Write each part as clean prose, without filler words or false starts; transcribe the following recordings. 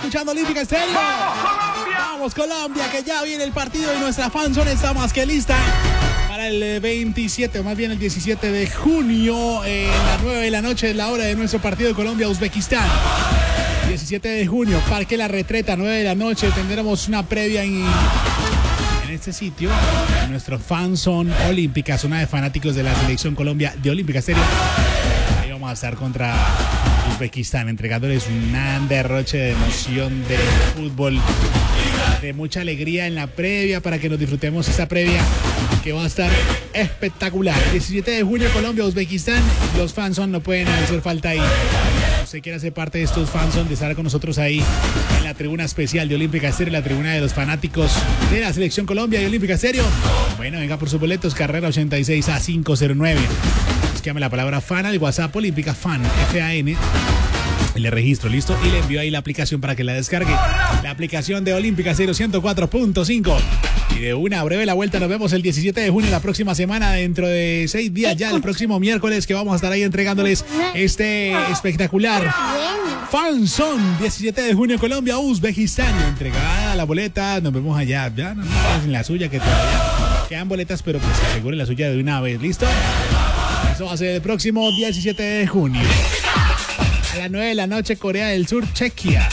escuchando Olímpica Estéreo. ¡Vamos, Colombia! Que ya viene el partido y nuestra fanzone está más que lista para el 27, o más bien el 17 de junio, en las 9 de la noche, es la hora de nuestro partido de Colombia-Uzbekistán. 17 de junio, Parque La Retreta, 9 de la noche, tendremos una previa en este sitio, en nuestro fanzone olímpica, zona de fanáticos de la selección Colombia de Olímpica Estéreo. Ahí vamos a estar contra Uzbekistán, entregándoles un derroche de emoción, de fútbol, de mucha alegría en la previa, para que nos disfrutemos esta previa que va a estar espectacular. 17 de junio, Colombia, Uzbekistán. Los fanzone no pueden hacer falta ahí. Si usted quiere ser parte de estos fanzone, de estar con nosotros ahí en la tribuna especial de Olímpica Estéreo, la tribuna de los fanáticos de la selección Colombia y Olímpica Estéreo, bueno, venga por sus boletos, carrera 86 a 509. Escríbame la palabra fan al WhatsApp Olímpica Fan, FAN. Le registro, listo, y le envío ahí la aplicación para que la descargue. La aplicación de Olímpica Estéreo 104.5. Y de una breve la vuelta, nos vemos el 17 de junio, la próxima semana, dentro de 6 días ya, el próximo miércoles, que vamos a estar ahí entregándoles este espectacular fanzone. 17 de junio, Colombia, Uzbekistán. Entregada la boleta, nos vemos allá. Ya no en la suya, que todavía quedan boletas, pero pues aseguren la suya de una vez, ¿listo? Eso va a ser el próximo 17 de junio. A las 9 de la noche, Corea del Sur, Chequia.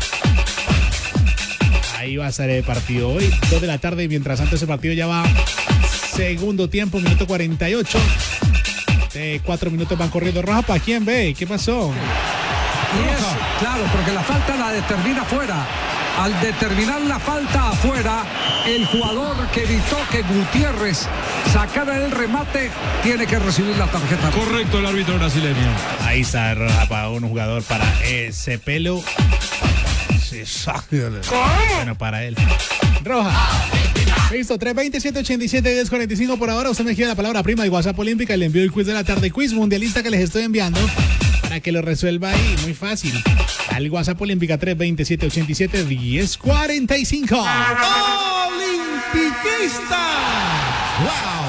Ahí va a estar el partido hoy, 2 de la tarde. Mientras tanto, ese partido ya va segundo tiempo, minuto 48. 4 minutos van corriendo. Roja, ¿para quién ve? ¿Qué pasó? Claro, porque la falta la determina fuera. Al determinar la falta afuera, el jugador que evitó que Gutiérrez sacara el remate tiene que recibir la tarjeta. Correcto, el árbitro brasileño. Ahí está roja para un jugador, para ese pelo. Bueno, para él. Roja. Listo, 320-787-1045 por ahora. Usted me escribe la palabra prima de WhatsApp Olímpica y le envío el quiz de la tarde. Quiz mundialista que les estoy enviando para que lo resuelva ahí. Muy fácil. Al WhatsApp Olímpica 320-787-1045. ¡Olimpiquista! ¡Wow!